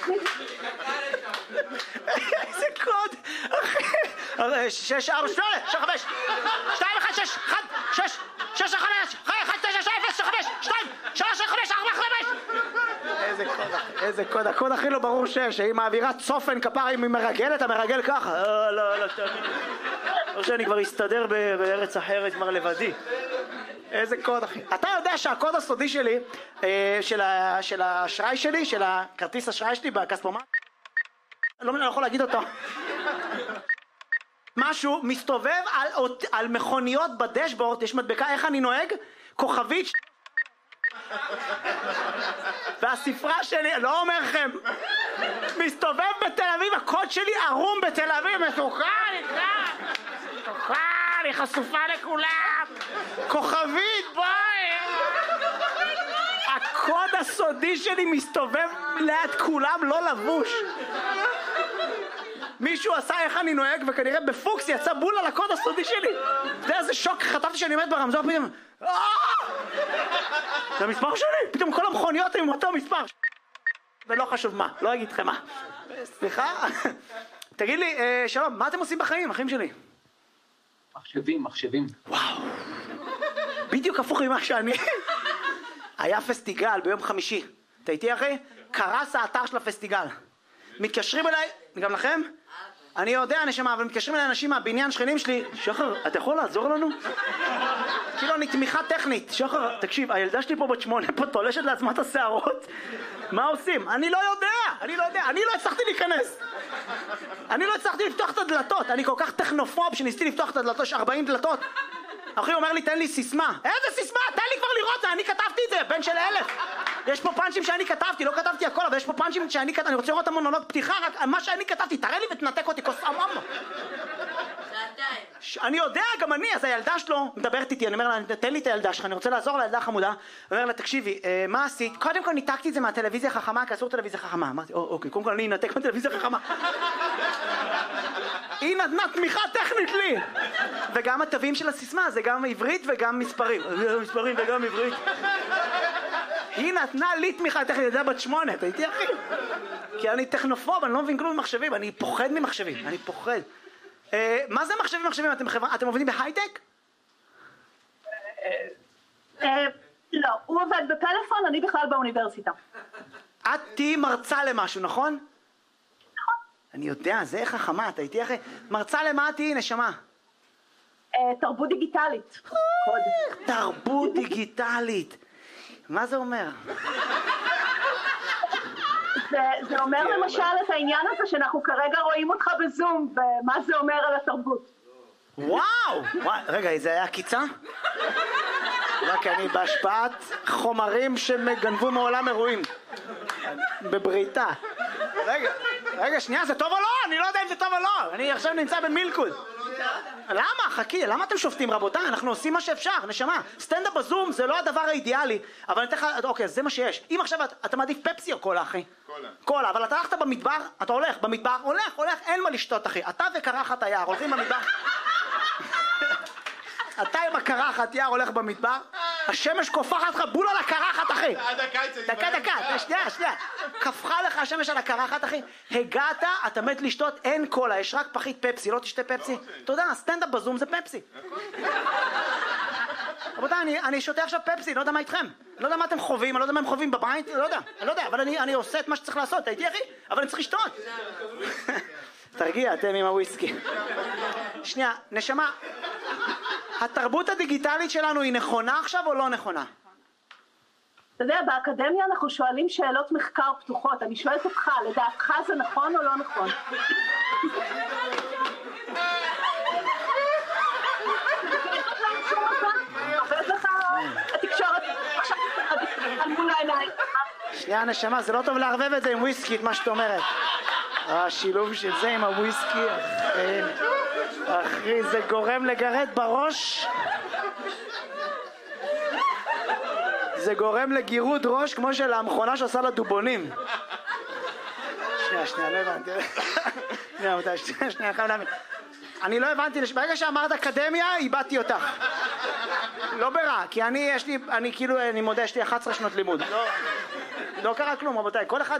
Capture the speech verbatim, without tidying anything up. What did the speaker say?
איזה קוד, אחי. שש, ארבע, שמונה, שש, חמש, שתיים, אחד, שש, אחד, שש, שש, חמש, אחד, תשע, שש, אפס, חמש, שתיים, שלוש, חמש, ארבע, חמש. איזה קוד, איזה קוד, הקוד הכי לא ברור שש, היא מעבירה צופן כפרה, אם היא מרגלת, המרגל ככה. לא, לא, לא, תאמין. לא שאני כבר אסתדר בארץ אחרת, כבר לבדי. איזה קוד, אחי. אתה יודע שהקוד הסודי שלי, של האשראי שלי, של הכרטיס אשראי שלי בכספומט, לא יכול להגיד אותו. משהו מסתובב על, על מכוניות בדשבורד, יש מדבקה איך אני נוהג, כוכבית, והספרה שלי, לא אומר לכם, מסתובב בתל אביב, הקוד שלי ערום בתל אביב, מסוכן, מסוכן, היא חשופה לכולם, כוכבית, בואי. הקוד הסודי שלי מסתובב ליד כולם, לא לבוש. מישהו עשה איך אני נוהג, וכנראה בפוקס יצא בול על הקוד הסודי שלי. זה איזה שוק, חטפתי שאני עומד ברמזור, פתאום זה המספר שלי, פתאום כל המכוניות עם אותו מספר. ולא חשוב מה, לא אגיד לכם מה. סליחה? תגיד לי, שלום, מה אתם עושים בחיים, אחים שלי? מחשבים, מחשבים. וואו, בדיוק הפוך ממה שאני. היה פסטיגל ביום חמישי, אתה איתי אחי? קרס האתר של הפסטיגל. מתקשרים אליי, גם לכם? אני יודע נשמה, אבל מתקשרים אליי אנשים מהבניין שכנים שלי. שחר, אתה יכול לעזור לנו? כאילו אני תמיכה טכנית. שחר, תקשיב, הילדה שלי פה בת שמונה, פה תולשת לעצמה את השערות. מה עושים? אני לא יודע, אני לא יודע, אני לא הצלחתי להיכנס. אני לא הצלחתי לפתוח את הדלתות, אני כל כך טכנופוב שניסיתי לפתוח את הדלתות, יש ארבעים דלתות. אחי אומר לי, תן לי סיסמה. איזה סיסמה? תן לי כבר לראות זה, אני כתבתי את זה, בן של אלף. יש פה פאנצ'ים שאני כתבתי, לא כתבתי הכל, אבל יש פה פאנצ'ים שאני כתבתי, אני רוצה לראות המונולוג פתיחה, רק מה שאני כתבתי, תראה לי ותנתק אותי, כוס אממה. אני יודע, גם אני, אז הילדה שלו מדברת איתי, אני אומר לה, תן לי את הילדה שלך, אני רוצה לעזור לילדה החמודה. אני אומר לה, תקשיבי, מה עשית? קודם כל ניתקתי את זה מהטלוויזיה החכמה, כי אסור טלוויזיה חכמה. אמרתי, אוקיי, קודם כל אני אנתק מהטלוויזיה החכמה. היא נתנה תמיכה טכנית לי. וגם התווים של הסיסמה, זה גם עברית וגם מספרים. מספרים וגם עברית. היא נתנה לי תמיכה טכנית, זה בת שמונה, אתה איתי אחי? כי אני טכנופוב, אני לא מבין כלום במחשבים, אני פוחד ממחשבים, אני פוחד. מה זה מחשבים מחשבים? אתם עובדים בהייטק? לא, הוא עובד בפלאפון, אני בכלל באוניברסיטה. את תהי מרצה למשהו, נכון? נכון. אני יודע, זה חכמה, אתה איתי אחי? מרצה למה את תהי, נשמה? תרבות דיגיטלית. תרבות דיגיטלית. מה זה אומר? זה, זה אומר למשל את העניין הזה שאנחנו כרגע רואים אותך בזום, ומה זה אומר על התרבות. וואו! וואו, רגע, זה היה קיצה? רק אני בהשפעת חומרים שגנבו מעולם אירועים. בבריתה. רגע, רגע, שנייה, זה טוב או לא? אני לא יודע אם זה טוב או לא. אני עכשיו נמצא במילקוד. למה? חכי, למה אתם שופטים רבותיי? אנחנו עושים מה שאפשר, נשמה. סטנדאפ בזום זה לא הדבר האידיאלי, אבל אני אתן לך, אוקיי, זה מה שיש. אם עכשיו אתה מעדיף פפסי או קולה, אחי? קולה. קולה, אבל אתה הלכת במדבר, אתה הולך במדבר, הולך, הולך, אין מה לשתות, אחי. אתה וקרחת היער, הולכים במדבר. אתה עם הקרחת יער הולך במדבר, השמש קופחת לך בול על הקרחת, אחי. דקה, דקה, שנייה, שנייה. קפחה לך השמש על הקרחת, אחי. הגעת, אתה מת לשתות, אין קולה, יש רק פחית פפסי, לא תשתה פפסי. אתה יודע, סטנדאפ בזום זה פפסי. רבותיי, אני, אני שותה עכשיו פפסי, לא יודע מה איתכם. לא יודע מה אתם חווים, אני לא יודע מה הם חווים בבית, לא יודע, אני לא יודע, אבל אני, אני עושה את מה שצריך לעשות, הייתי אחי, אבל אני צריך לשתות. תרגיע, אתם עם הוויסקי. שנייה, נשמה, התרבות הדיגיטלית שלנו היא נכונה עכשיו או לא נכונה? אתה יודע, באקדמיה אנחנו שואלים שאלות מחקר פתוחות, אני שואלת אותך, לדעתך זה נכון או לא נכון? התקשורת, עכשיו, מול העיניים. שנייה, נשמה, זה לא טוב לערבב את זה עם וויסקי, את מה שאת אומרת. השילוב של זה עם הוויסקי, אחי, אחי, זה גורם לגרד בראש. זה גורם לגירוד ראש כמו של המכונה שעושה לדובונים. שנייה, שנייה, לא הבנתי. שנייה, מתי, שנייה, שנייה, חייב להבין. אני לא הבנתי, ברגע שאמרת אקדמיה, איבדתי אותך. לא ברע, כי אני, יש לי, אני כאילו, אני מודה, יש לי אחת עשרה שנות לימוד. לא, לא קרה כלום, רבותיי. כל אחד